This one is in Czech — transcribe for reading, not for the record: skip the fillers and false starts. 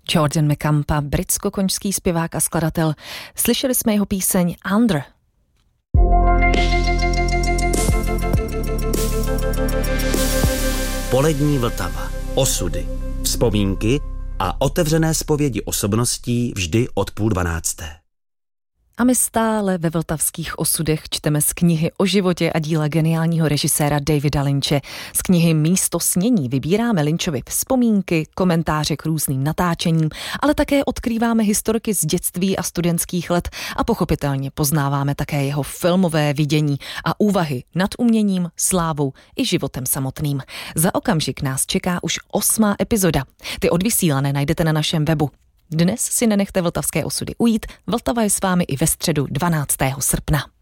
Jordan McCampa, britsko-konžský zpěvák a skladatel. Slyšeli jsme jeho píseň Under. Polední Vltava. Osudy, vzpomínky a otevřené zpovědi osobností vždy od 11:30. A my stále ve vltavských osudech čteme z knihy o životě a díle geniálního režiséra Davida Lynche. Z knihy Místo snění vybíráme Lynchovy vzpomínky, komentáře k různým natáčením, ale také odkrýváme historky z dětství a studentských let a pochopitelně poznáváme také jeho filmové vidění a úvahy nad uměním, slávou i životem samotným. Za okamžik nás čeká už 8. epizoda. Ty odvysílané najdete na našem webu. Dnes si nenechte vltavské osudy ujít, Vltava je s vámi i ve středu 12. srpna.